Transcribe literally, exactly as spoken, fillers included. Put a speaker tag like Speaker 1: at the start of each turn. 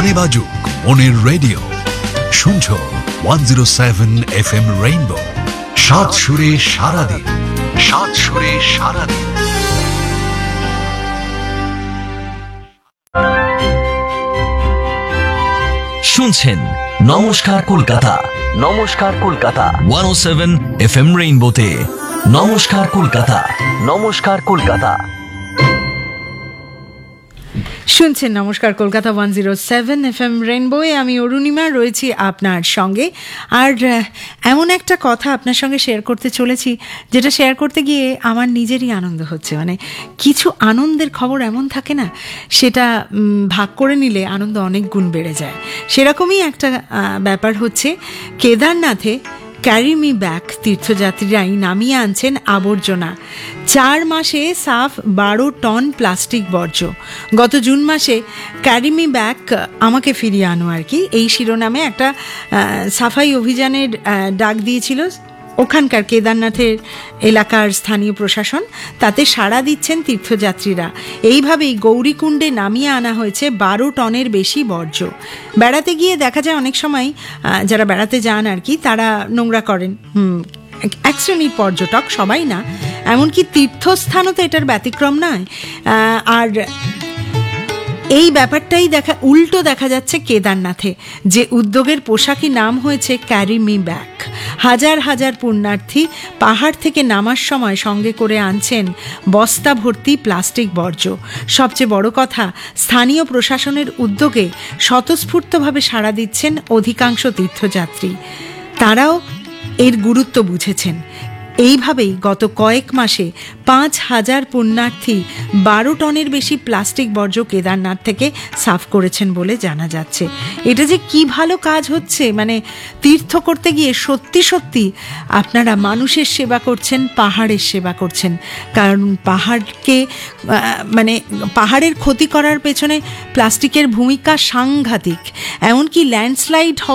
Speaker 1: গানে বাজুক মনের রেডিও, শুনছো one zero seven F M rainbow. সাত সুরে সারাদিন, সাত সুরে সারাদিন।
Speaker 2: শুনছেন নমস্কার কলকাতা, নমস্কার কলকাতা ওয়ান ও সেভেন এফ এম রেইনবোতে। নমস্কার কলকাতা, নমস্কার কলকাতা।
Speaker 3: শুনছেন নমস্কার Kolkata one zero seven F M রেইনবোয়ে। আমি অরুণিমা রয়েছি আপনার সঙ্গে। আর এমন একটা কথা আপনার সঙ্গে শেয়ার করতে চলেছি, যেটা শেয়ার করতে গিয়ে আমার নিজেরই আনন্দ হচ্ছে। মানে কিছু আনন্দের খবর এমন থাকে না, সেটা ভাগ করে নিলে আনন্দ অনেক গুণ বেড়ে যায়। সেরকমই একটা ব্যাপার হচ্ছে কেদারনাথে ক্যারি মি ব্যাক তীর্থযাত্রীরাই নামিয়ে আনছেন আবর্জনা। চার মাসে সাফ বারো টন প্লাস্টিক বর্জ্য। গত জুন মাসে ক্যারি মি ব্যাক আমাকে ফিরিয়ে আনো আর কি, এই শিরোনামে একটা সাফাই অভিযানের ডাক দিয়েছিল ওখানকার কেদারনাথের এলাকার স্থানীয় প্রশাসন। তাতে সাড়া দিচ্ছেন তীর্থযাত্রীরা। এইভাবেই গৌরীকুণ্ডে নামিয়ে আনা হয়েছে বারো টনের বেশি বর্জ্য। বেড়াতে গিয়ে দেখা যায় অনেক সময় যারা বেড়াতে যান আর কি, তারা নোংরা করেন। হুম এক শ্রেণীর পর্যটক, সবাই না, এমনকি তীর্থস্থানও তো এটার ব্যতিক্রম নয়। আর এই ব্যাপারটাই দেখা উল্টো দেখা যাচ্ছে কেদারনাথে, যে উদ্যোগের পোশাকি নাম হয়েছে ক্যারি মি ব্যাক। হাজার হাজার পুণ্যার্থী পাহাড় থেকে নামার সময় সঙ্গে করে আনছেন বস্তা ভর্তি প্লাস্টিক বর্জ্য। সবচেয়ে বড় কথা, স্থানীয় প্রশাসনের উদ্যোগে স্বতঃস্ফূর্তভাবে সাড়া দিচ্ছেন অধিকাংশ তীর্থযাত্রী। তারাও এর গুরুত্ব বুঝেছেন। এইভাবেই গত কয়েক মাসে পাঁচ হাজার পুণ্যার্থী বারো টনের বেশি প্লাস্টিক বর্জ্য কেদারনাথ থেকে সাফ করেছেন বলে জানা যাচ্ছে। এটা যে কি ভালো কাজ হচ্ছে, মানে তীর্থ করতে গিয়ে সত্যি সত্যি আপনারা মানুষের সেবা করছেন, পাহাড়ের সেবা করছেন। কারণ পাহাড়কে মানে পাহাড়ের ক্ষতি করার পেছনে প্লাস্টিকের ভূমিকা সাংঘাতিক। এমনকি ল্যান্ডস্লাইড